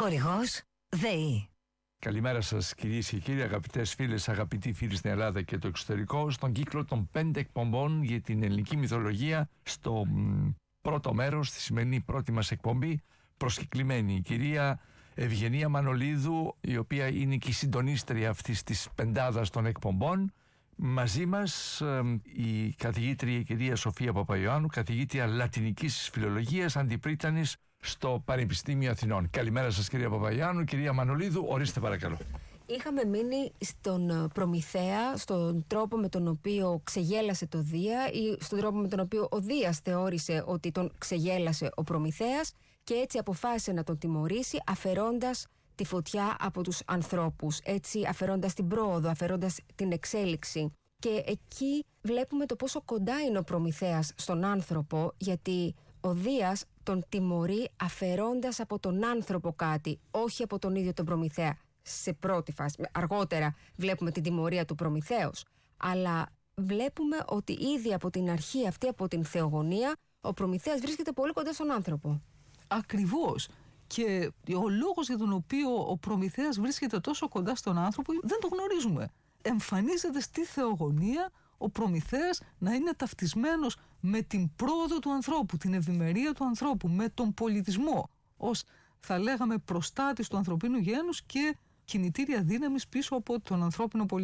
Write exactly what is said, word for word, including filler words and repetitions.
Χορηγός ΔΕΗ. Καλημέρα σας κυρίες και κύριοι, αγαπητές φίλες, αγαπητοί φίλοι στην Ελλάδα και το εξωτερικό, στον κύκλο των πέντε εκπομπών για την ελληνική μυθολογία, στο μ, πρώτο μέρος, στη σημερινή πρώτη μας εκπομπή, προσκεκλημένη η κυρία Ευγενία Μανολίδου, η οποία είναι και η συντονίστρια αυτής της πεντάδας των εκπομπών. Μαζί μας ε, η καθηγήτρια η κυρία Σοφία Παπαϊωάννου, καθηγήτρια Λατινικής Φιλολογίας, αντιπρίτανης στο Πανεπιστήμιο Αθηνών. Καλημέρα σας κυρία Παπαϊωάννου. Κυρία Μανολίδου, ορίστε παρακαλώ. Είχαμε μείνει στον Προμηθέα, στον τρόπο με τον οποίο ξεγέλασε το Δία ή στον τρόπο με τον οποίο ο Δίας θεώρησε ότι τον ξεγέλασε ο Προμηθέας και έτσι αποφάσισε να τον τιμωρήσει αφαιρώντας τη φωτιά από τους ανθρώπους, έτσι αφαιρώντας την πρόοδο, αφαιρώντας την εξέλιξη. Και εκεί βλέπουμε το πόσο κοντά είναι ο Προμηθέας στον άνθρωπο, γιατί ο Δίας τον τιμωρεί αφαιρώντας από τον άνθρωπο κάτι, όχι από τον ίδιο τον Προμηθέα. Σε πρώτη φάση, αργότερα βλέπουμε την τιμωρία του Προμηθέως, αλλά βλέπουμε ότι ήδη από την αρχή αυτή, από την θεογονία, ο Προμηθέας βρίσκεται πολύ κοντά στον άνθρωπο. Ακριβώς. Και ο λόγος για τον οποίο ο Προμηθέας βρίσκεται τόσο κοντά στον άνθρωπο δεν το γνωρίζουμε. Εμφανίζεται στη θεογονία ο Προμηθέας να είναι ταυτισμένος με την πρόοδο του ανθρώπου, την ευημερία του ανθρώπου, με τον πολιτισμό, ως θα λέγαμε προστάτης του ανθρωπίνου γένους και κινητήρια δύναμης πίσω από τον ανθρώπινο πολιτισμό.